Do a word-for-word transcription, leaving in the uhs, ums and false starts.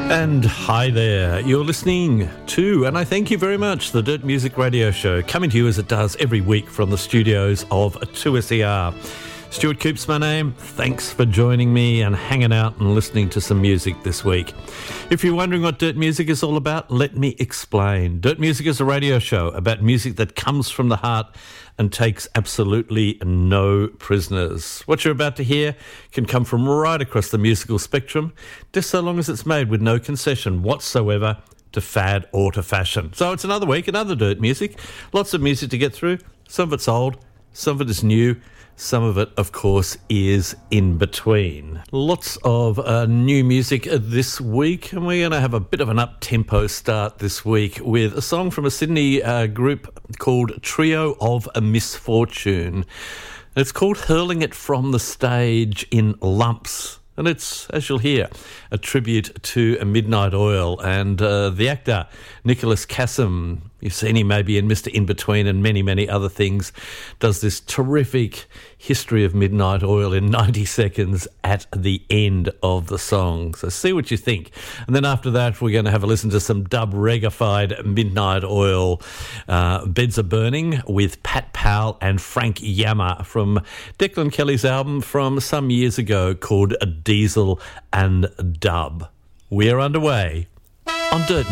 And hi there, you're listening to, and I thank you very much, the Dirt Music Radio Show, coming to you as it does every week from the studios of two S E R. Stuart Coop's my name. Thanks for joining me and hanging out and listening to some music this week. If you're wondering what Dirt Music is all about, let me explain. Dirt Music is a radio show about music that comes from the heart and takes absolutely no prisoners. What you're about to hear can come from right across the musical spectrum, just so long as it's made with no concession whatsoever to fad or to fashion. So it's another week, another Dirt Music. Lots of music to get through. Some of it's old, some of it is new. Some of it, of course, is in between. Lots of uh, new music this week, and we're going to have a bit of an up-tempo start this week with a song from a Sydney uh, group called Trio of a Misfortune. It's called Hurling It From the Stage in Lumps. And it's, as you'll hear, a tribute to Midnight Oil and uh, the actor Nicholas Kassem. You've seen him maybe in Mister In-Between and many, many other things. Does this terrific history of Midnight Oil in ninety seconds at the end of the song. So see what you think. And then after that, we're going to have a listen to some dub reggae-fied Midnight Oil. Uh, Beds Are Burning with Pat Powell and Frank Yammer from Declan Kelly's album from some years ago called Diesel and Dub. We're underway on Dirt